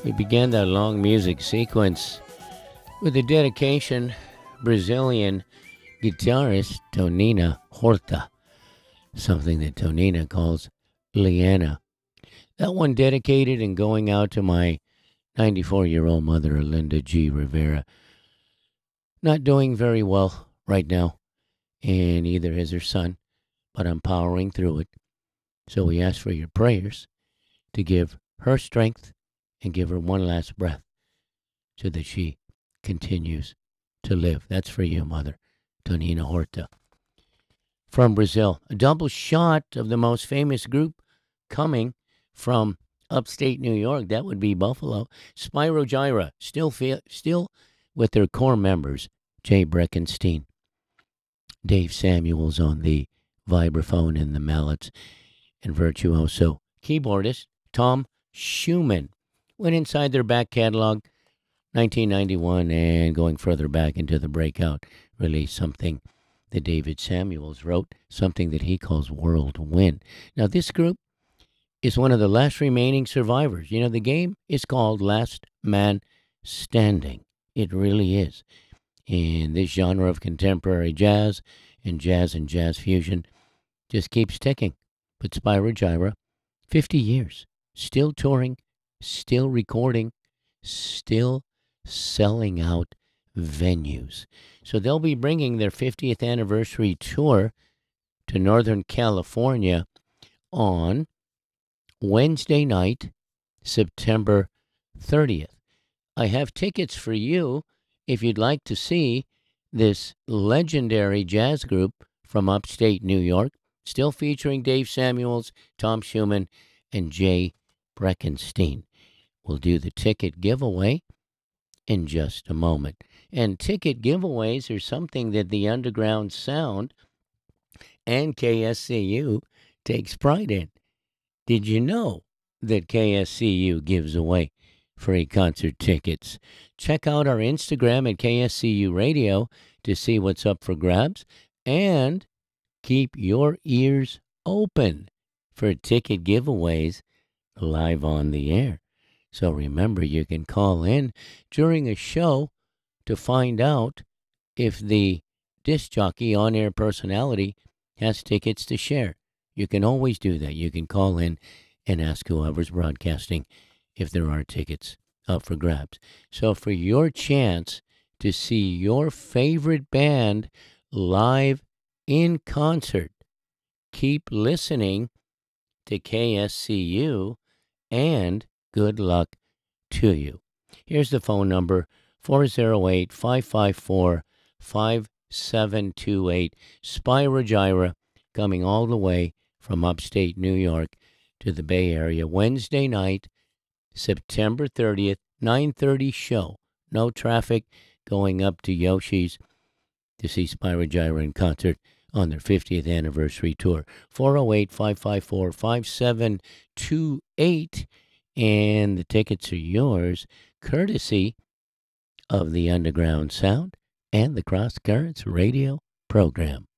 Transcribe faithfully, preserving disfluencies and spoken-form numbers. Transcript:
We began that long music sequence with a dedication, Brazilian guitarist Tonina Horta, something that Tonina calls Liana. That one dedicated and going out to my ninety-four-year-old mother, Linda G. Rivera. Not doing very well right now, and neither is her son, but I'm powering through it. So we ask for your prayers to give her strength and give her one last breath so that she continues to live. That's for you, Mother, Tonina Horta. From Brazil, a double shot of the most famous group coming from upstate New York. That would be Buffalo. Spyro Gyra, still, feel, still with their core members, Jay Breckenstein, Dave Samuels on the vibraphone and the mallets, and virtuoso keyboardist Tom Schumann. Went inside their back catalog, nineteen ninety-one, and going further back into the breakout, released something that David Samuels wrote, something that he calls World Wind. Now, this group is one of the last remaining survivors. You know, the game is called Last Man Standing. It really is. And this genre of contemporary jazz and jazz and jazz fusion just keeps ticking. But Spyro Gyra, fifty years, still touring, still recording, still selling out venues. So they'll be bringing their fiftieth anniversary tour to Northern California on Wednesday night, September thirtieth. I have tickets for you if you'd like to see this legendary jazz group from upstate New York, still featuring Dave Samuels, Tom Schumann, and Jay Breckenstein. We'll do the ticket giveaway in just a moment. And ticket giveaways are something that the Underground Sound and K S C U takes pride in. Did you know that K S C U gives away free concert tickets? Check out our Instagram at K S C U Radio to see what's up for grabs, and keep your ears open for ticket giveaways live on the air. So remember, you can call in during a show to find out if the disc jockey on-air personality has tickets to share. You can always do that. You can call in and ask whoever's broadcasting if there are tickets up for grabs. So for your chance to see your favorite band live in concert, keep listening to K S C U, and good luck to you. Here's the phone number, four oh eight, five five four, five seven two eight. Spyro Gyra coming all the way from upstate New York to the Bay Area Wednesday night, September thirtieth, nine thirty show. No traffic going up to Yoshi's to see Spyro Gyra in concert on their fiftieth anniversary tour. four oh eight, five five four, five seven two eight. And the tickets are yours, courtesy of the Underground Sound and the Cross Currents radio program.